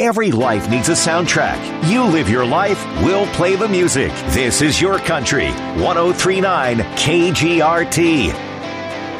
Every life needs a soundtrack. You live your life, we'll play the music. This is your country. 103.9 KGRT.